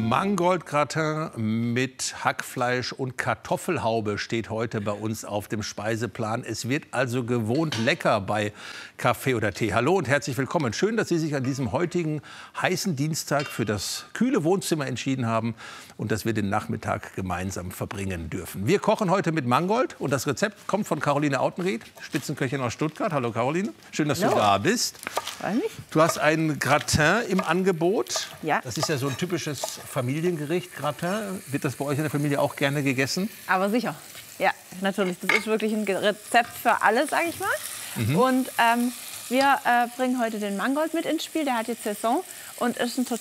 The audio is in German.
Mangold-Gratin mit Hackfleisch und Kartoffelhaube steht heute bei uns auf dem Speiseplan. Es wird also gewohnt lecker bei Kaffee oder Tee. Hallo und herzlich willkommen. Schön, dass Sie sich an diesem heutigen heißen Dienstag für das kühle Wohnzimmer entschieden haben und dass wir den Nachmittag gemeinsam verbringen dürfen. Wir kochen heute mit Mangold und das Rezept kommt von Caroline Autenrieth, Spitzenköchin aus Stuttgart. Hallo Caroline, schön, dass du da bist. Freue mich. Du hast ein Gratin im Angebot. Ja. Das ist ja so ein typisches Familiengericht, Gratin. Wird das bei euch in der Familie auch gerne gegessen? Aber sicher. Ja, natürlich. Das ist wirklich ein Rezept für alle, sage ich mal. Und wir bringen heute den Mangold mit ins Spiel. Der hat jetzt Saison und ist ein